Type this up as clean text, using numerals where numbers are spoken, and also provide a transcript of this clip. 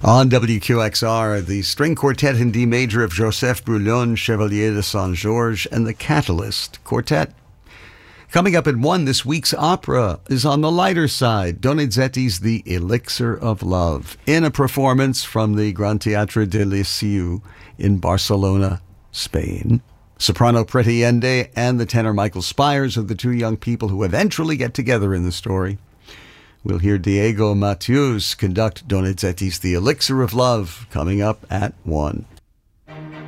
On WQXR, the string quartet in D major of Joseph Brouillon, Chevalier de Saint-Georges, and the Catalyst Quartet. Coming up at 1, this week's opera is on the lighter side, Donizetti's The Elixir of Love, in a performance from the Gran Teatre de Liceu in Barcelona, Spain. Soprano Preti Ende and the tenor Michael Spires are the two young people who eventually get together in the story. We'll hear Diego Matthews conduct Donizetti's The Elixir of Love coming up at 1.